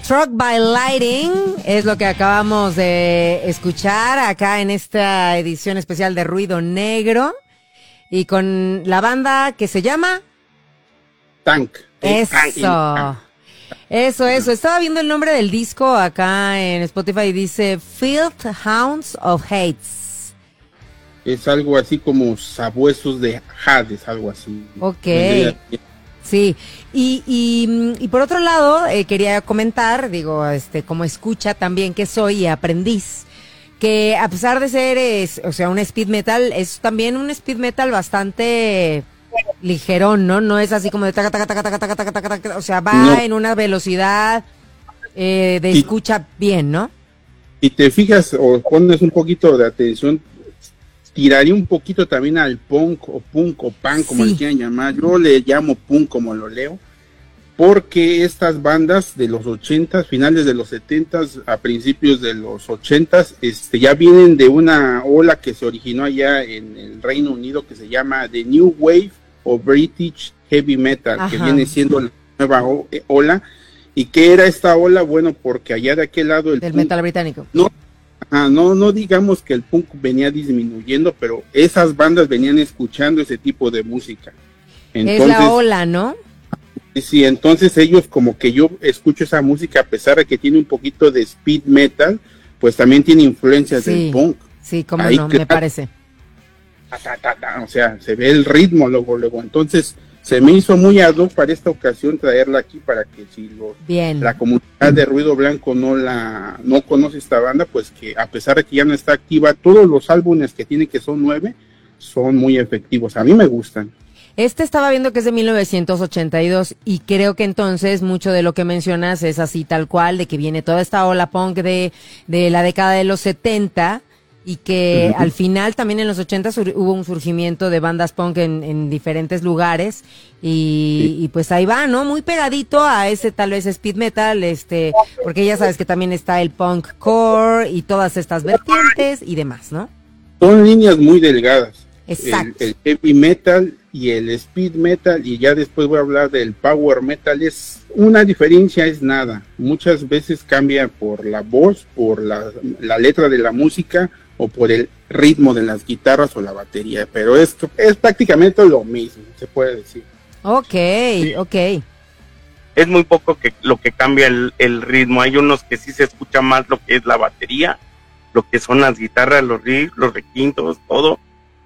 Struck by Lightning es lo que acabamos de escuchar acá en esta edición especial de Ruido Negro y con la banda que se llama Tank. Eso. Estaba viendo el nombre del disco acá en Spotify y dice Filth Hounds of Hates. Es algo así como Sabuesos de Hades, algo así. Ok. Sí, y por otro lado, quería comentar, digo, como escucha también que soy aprendiz, que a pesar de ser, un speed metal, es también un speed metal bastante ligerón, ¿no? No es así como de taca, taca, taca, taca, taca, taca, taca, taca, o sea, va en una velocidad de escucha bien, ¿no? Y te fijas o pones un poquito de atención, tiraría un poquito también al punk o punk, como le quieran llamar. Yo le llamo punk como lo leo, porque estas bandas de los 80s, finales de los 70s, a principios de los 80s, ya vienen de una ola que se originó allá en el Reino Unido que se llama The New Wave o British Heavy Metal. Ajá. Que viene siendo la nueva ola. ¿Y qué era esta ola? Bueno, porque allá de aquel lado del metal británico. No digamos que el punk venía disminuyendo, pero esas bandas venían escuchando ese tipo de música. Entonces, es la ola, ¿no? Sí, entonces ellos, como que yo escucho esa música, a pesar de que tiene un poquito de speed metal, pues también tiene influencias del punk. Sí, como no, me parece. O sea, se ve el ritmo luego. Entonces, se me hizo muy ad hoc para esta ocasión traerla aquí para que si la comunidad de Ruido Blanco no conoce esta banda, pues que a pesar de que ya no está activa, todos los álbumes que tiene, que son 9, son muy efectivos. A mí me gustan. Estaba viendo que es de 1982 y creo que entonces mucho de lo que mencionas es así tal cual, de que viene toda esta ola punk de la década de los 70 y que al final también en los 80 hubo un surgimiento de bandas punk en diferentes lugares y pues ahí va, ¿no? Muy pegadito a ese tal vez speed metal, porque ya sabes que también está el punk core y todas estas vertientes y demás, ¿no? Son líneas muy delgadas. Exacto. El heavy metal y el speed metal, y ya después voy a hablar del power metal. Es una diferencia, es nada. Muchas veces cambia por la voz, por la letra de la música o por el ritmo de las guitarras o la batería, pero es prácticamente lo mismo, se puede decir. Ok. Es muy poco lo que cambia el ritmo. Hay unos que sí se escucha más lo que es la batería, lo que son las guitarras, los riffs, los requintos, todo.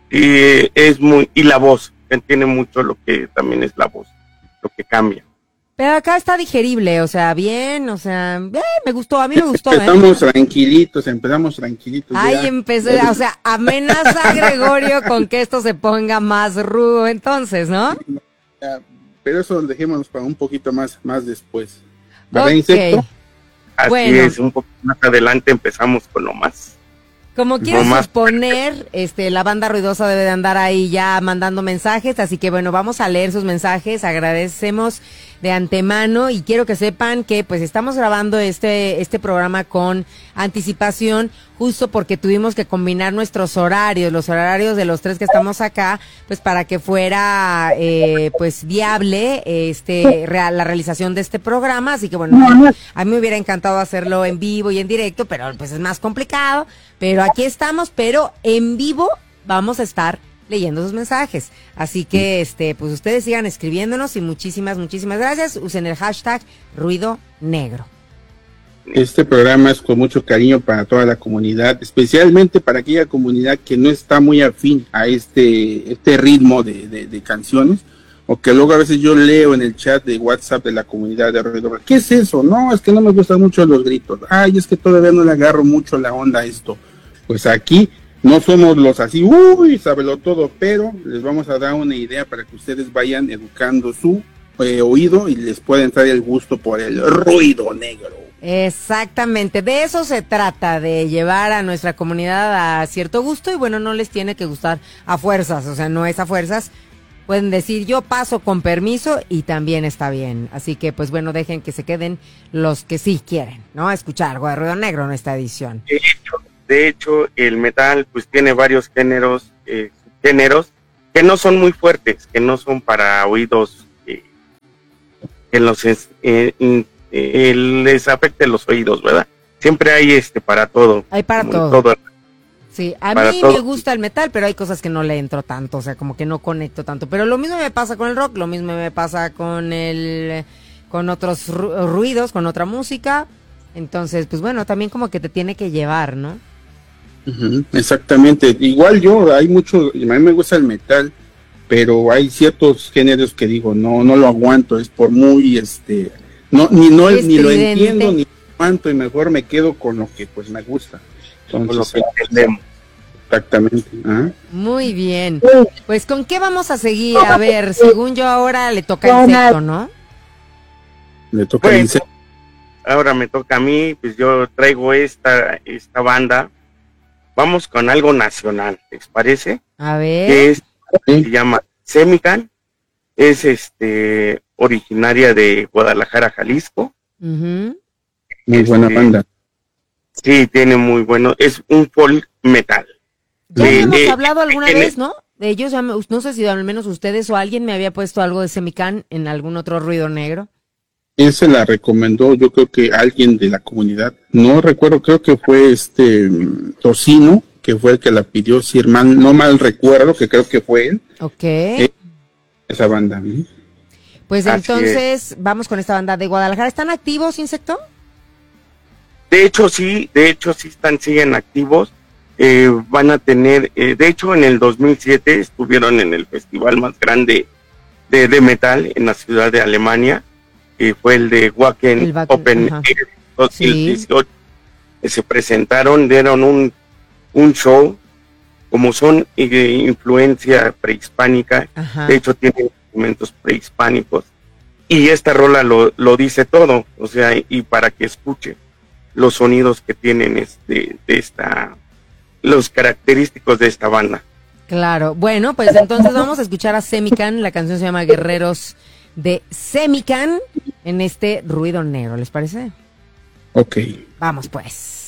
Y la voz, que tiene mucho lo que también es la voz, lo que cambia. Pero acá está digerible, o sea, bien, o sea, me gustó, a mí me gustó. Empezamos tranquilitos. Ay, empecé, o sea, amenaza Gregorio con que esto se ponga más rudo entonces, ¿no? Pero eso dejémonos para un poquito más después. ¿Verdad, Insecto? Así es, un poco más adelante empezamos con lo más. Como quieres suponer, la banda ruidosa debe de andar ahí ya mandando mensajes, así que bueno, vamos a leer sus mensajes, agradecemos de antemano y quiero que sepan que pues estamos grabando este programa con anticipación, justo porque tuvimos que combinar nuestros horarios, los horarios de los tres que estamos acá, pues para que fuera pues viable la realización de este programa, así que bueno, a mí me hubiera encantado hacerlo en vivo y en directo, pero pues es más complicado, pero aquí estamos, pero en vivo vamos a estar leyendo sus mensajes, así que pues ustedes sigan escribiéndonos y muchísimas gracias, usen el hashtag Ruido Negro. Este programa es con mucho cariño para toda la comunidad, especialmente para aquella comunidad que no está muy afín a este ritmo de canciones, o que luego a veces yo leo en el chat de WhatsApp de la comunidad de Ruido Blanco, ¿qué es eso? No, es que no me gustan mucho los gritos, ay, es que todavía no le agarro mucho la onda a esto. Pues aquí no somos los así, sábelo todo, pero les vamos a dar una idea para que ustedes vayan educando su oído y les pueda entrar el gusto por el ruido negro. Exactamente, de eso se trata, de llevar a nuestra comunidad a cierto gusto y bueno, no les tiene que gustar a fuerzas, o sea, no es a fuerzas, pueden decir yo paso con permiso y también está bien, así que pues bueno, dejen que se queden los que sí quieren, ¿no? Escuchar algo de ruido negro en esta edición. De hecho, el metal pues tiene varios géneros que no son muy fuertes, que no son para oídos les afecte los oídos, ¿verdad? Siempre hay para todo. Hay para todo. Sí, a mí me gusta el metal, pero hay cosas que no le entro tanto, o sea, como que no conecto tanto. Pero lo mismo me pasa con el rock, lo mismo me pasa con otros ruidos, con otra música. Entonces, pues bueno, también como que te tiene que llevar, ¿no? Exactamente. Igual hay mucho, a mí me gusta el metal, pero hay ciertos géneros que digo, no lo aguanto, es por muy, ni lo entiendo, ni lo aguanto, y mejor me quedo con lo que pues me gusta. Entonces, lo que entendemos. Exactamente. Muy bien. Pues, ¿con qué vamos a seguir? A ver, según yo ahora le toca insecto, ¿no? Le toca el insecto. Ahora me toca a mí, pues yo traigo esta banda. Vamos con algo nacional, ¿les parece? A ver. Que se llama Semican. Es originaria de Guadalajara, Jalisco. Uh-huh. Muy buena banda. Sí, tiene muy bueno. Es un folk metal. Ya habíamos hablado alguna vez, ¿no? De ellos, no sé si al menos ustedes o alguien me había puesto algo de Semican en algún otro ruido negro. Ese la recomendó, yo creo que alguien de la comunidad. No recuerdo, creo que fue Tocino, que fue el que la pidió, si no mal recuerdo, que creo que fue él. Ok. Esa banda. Pues entonces, vamos con esta banda de Guadalajara. ¿Están activos, Insecto? De hecho, sí, siguen activos. Van a tener, de hecho, en el 2007 estuvieron en el festival más grande de metal en la ciudad de Alemania, que fue el de Wacken Open Air 2018. Sí. Se presentaron, dieron un show, como son influencia prehispánica. Ajá. De hecho tienen instrumentos prehispánicos, y esta rola lo dice todo, o sea, y para que escuche los sonidos que tienen los característicos de esta banda. Claro, bueno, pues entonces vamos a escuchar a Semican, la canción se llama Guerreros de Semican, en este ruido negro, ¿les parece? Ok. Vamos pues.